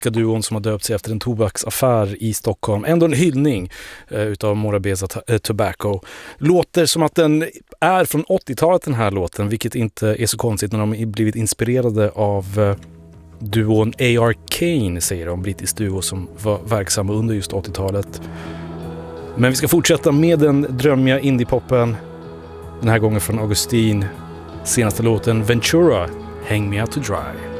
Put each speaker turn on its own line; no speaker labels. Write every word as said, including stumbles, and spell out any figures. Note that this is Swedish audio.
duon som har döpt sig efter en tobaksaffär i Stockholm. Ändå en hyllning eh, utav Morabeza t- Tobacco. Låter som att den är från åttiotalet den här låten, vilket inte är så konstigt när de blivit inspirerade av eh, duon A R Kane, säger de, brittisk duo som var verksam under just åttiotalet. Men vi ska fortsätta med den drömmiga indiepoppen, den här gången från Augustin. Senaste låten Ventura, Hang Me Out to Dry.